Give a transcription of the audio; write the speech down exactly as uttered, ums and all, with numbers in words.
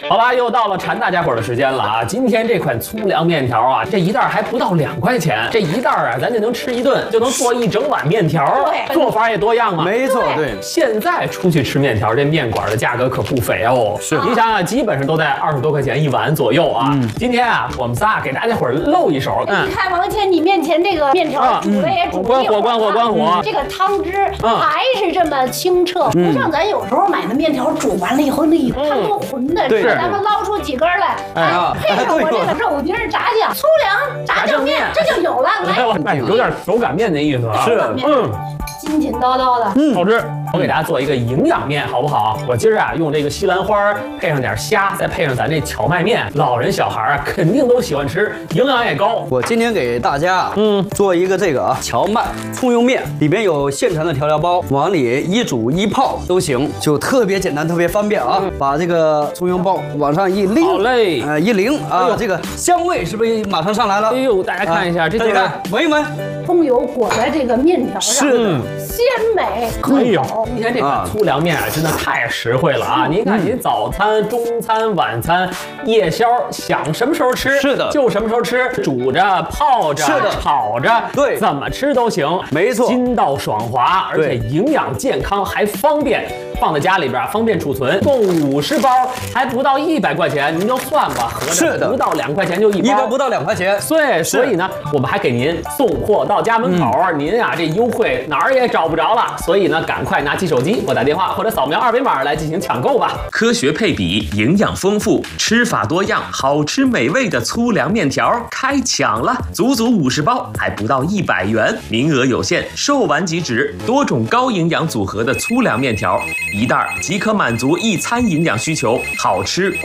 好啦，又到了馋大家伙的时间了啊！今天这款粗粮面条啊，这一袋还不到两块钱，这一袋啊，咱就能吃一顿，就能做一整碗面条。 对， 做法也多样嘛。 没错，对。 现在出去吃面条，这面馆的价格可不菲哦。 是， 你想想，基本上都在二十多块钱一碗左右啊。嗯、今天啊，我们仨给大家伙露一手。 嗯、你看王倩，你面前这个面条煮了也煮关火，关火，关火。 这个汤汁还是这么清澈，不像咱有时候买的面条煮完了以后那一汤都浑的。是，咱们捞出几根来，哎，配上我这个肉丁炸酱、粗粮炸酱面，这就有了。 来，有点手擀面的意思啊。 是， 嗯，筋筋叨叨的， 嗯，好吃。我给大家做一个营养面，好不好？我今儿啊用这个西兰花配上点虾，再配上咱这荞麦面，老人小孩啊肯定都喜欢吃，营养也高。 我今天给大家嗯做一个这个啊荞麦葱油面，里边有现成的调料包，往里一煮一泡都行，就特别简单，特别方便啊。嗯、把这个葱油包往上一拎， 好嘞， 呃一淋啊，这个香味是不是马上上来了？ 哎呦，大家看一下，啊、这就是闻一闻， 葱油裹在这个面条上， 是鲜美可口。 今天这款粗粮面啊，真的太实惠了啊！您看，您早餐、中餐、晚餐、夜宵，想什么时候吃， 是的， 就什么时候吃，煮着、泡着、炒着， 对， 怎么吃都行。 没错， 筋道爽滑，而且营养健康，还方便，放在家里边方便储存。共五十包，还不到一百块钱，您就算吧，合着不到两块钱就一包， 一包不到两块钱。 对，所以呢，我们还给您送货到家门口，嗯、您啊这优惠哪儿也找不着了。所以呢，赶快拿起手机拨打电话或者扫描二维码来进行抢购吧。 科学配比，营养丰富，吃法多样，好吃美味的粗粮面条开抢了，足足五十包，还不到一百元，名额有限，售完即止。多种高营养组合的粗粮面条，一袋即可满足一餐营养需求，好吃。